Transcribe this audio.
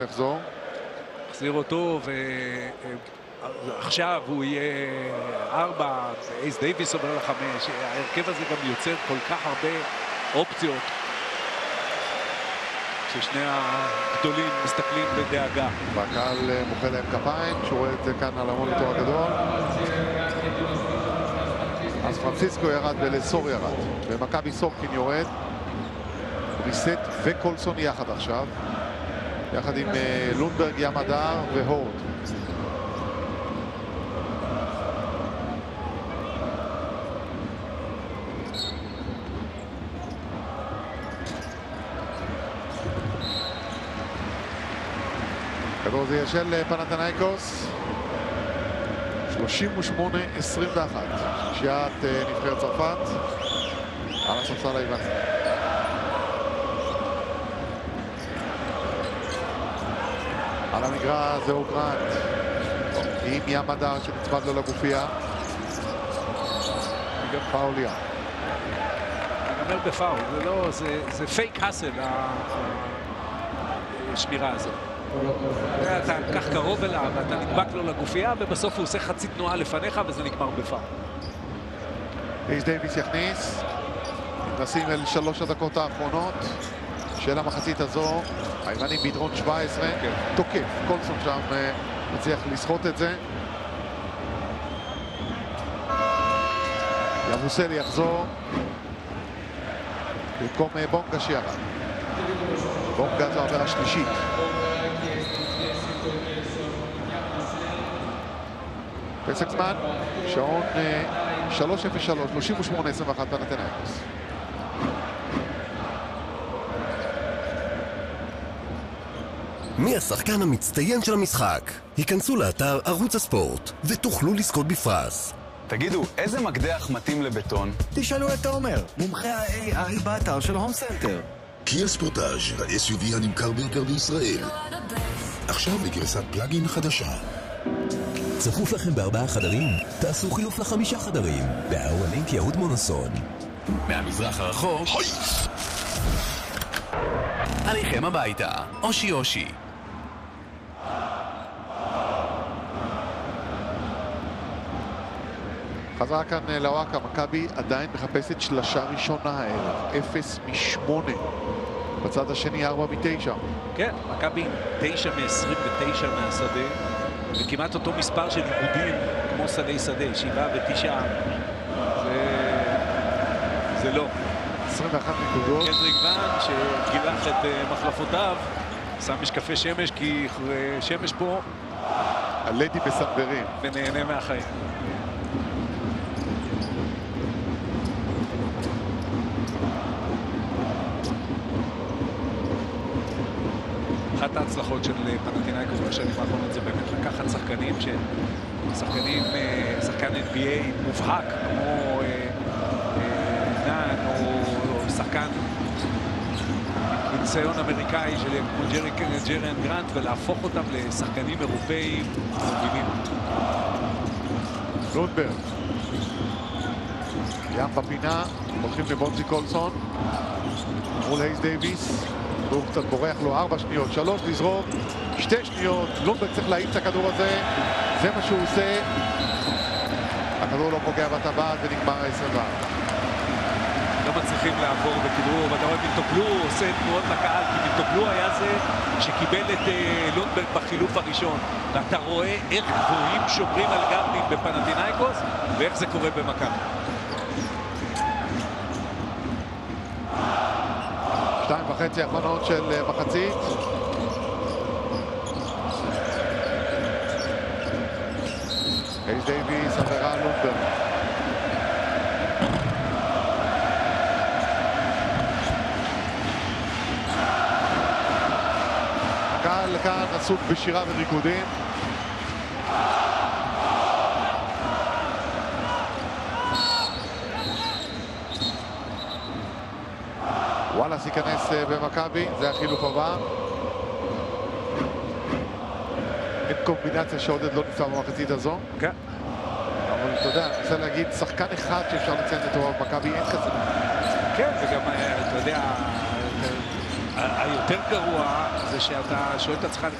יחזור. החזיר אותו, ועכשיו הוא יהיה 4, אייס דייביס עובר ל5. ההרכב הזה גם יוצר כל כך הרבה אופציות, ששני הגדולים מסתכלים בדאגה. והקהל מוחא להם כפיים, שהוא רואה את זה כאן על המוניטור הגדול. אז פרנסיסקו ירד ולסור ירד. במכבי סורקין יורד. ריסט וקולסון יחד עכשיו. יחד עם לונדברג, ימדר והורד. כדור זה יהיה של פנתנייקוס. 38-21. שיעת נבחרת צרפת על הספסל היווני. על המגרש זהו גרנט עם ימדר שנצמד לו לגופייה. גם פאוליה. אני אומר בפאול, זה פייק האסל השמירה הזאת. אתה כך קרוב אליו, אתה נדבק לו לגופייה ובסוף הוא עושה חצי תנועה לפניך וזה נגמר בפאול. אייס דייביס יכניס. נכנסים אל 3 הדקות האחרונות של המחצית הזו. היוונים ביתרון 17, תוקף. קולסון שם מצליח לסחוט את זה. יבוסלי יחזור במקום בונגה שירד. בונגה זו העבירה השלישית. פסק זמן, שעון 3:03, 38-21 פנתנייקוס. מי השחקן המצטיין של המשחק? היכנסו לאתר ערוץ הספורט ותוכלו לזכות בפרס. תגידו, איזה מקדח מתאים לבטון? תשאלו את תומר, מומחה ה-AI באתר של הום סנטר. קיה ספורטאז', ה-SUV הנמכר ביותר בישראל. עכשיו בגרסת פלאגין חדשה. צפוף לכם ב4 חדרים? תעשו חילוף ל5 חדרים. בהאוולינק יהוד מונוסון. מהמזרח הרחוק. עליכם הביתה. אושי אושי. חזרה כאן לוואקה, מכבי עדיין מחפשת שלשה ראשונה הערב. 0 מ-8. בצד השני 4 מ-9. כן, מכבי 9 מ-29 מהשדה. וכמעט אותו מספר של עיבודים כמו שדה, 7 ו9. זה לא. 21 נקודות. קנדריק ואן שגילח את מחלפותיו, שם משקפי שמש כי שמש פה. הלדי בסנברים. ונהנה מהחיים. אחת ההצלחות של פנתנייקוס בשנים האחרונות זה באמת לקחת שחקנים שחקן NBA מובהק כמו נאן או שחקן ניסיון אמריקאי כמו ג'ריאן גרנט ולהפוך אותם לשחקנים אירופאים מובילים. לונדברג ים בפינה, הולכים לבונזי קולסון מול אייס דייביס. הוא קצת בורח לו 4 שניות, 3 לזרוק, 2 שניות. לונדברג צריך להעיף את הכדור הזה, זה מה שהוא עושה. הכדור לא פוגע בטבעת ונגמר ה-24. לא מצליחים לעבור בכדור, ואתה רואה מינטוגלו עושה תנועות לקהל, כי מינטוגלו היה זה שקיבל את לונדברג בחילוף הראשון. ואתה רואה איך גבוהים שומרים על גארדים בפנתנייקוס ואיך זה קורה במכבי. 2.5 האחרונות של מחצית. אייס דייביס, עבירה לונדברג. הקהל כאן עסוק בשירה וריקודים. וואלאס ייכנס במכבי, זה החילוף הבא. אין קומבינציה שעודד לא נפצע במחצית הזו. כן. אבל אתה יודע, אני רוצה להגיד, שחקן אחד שאפשר לציין לטובה במכבי, אין כזה. כן, וגם, אתה יודע, היותר גרוע זה שאתה שואל את עצמך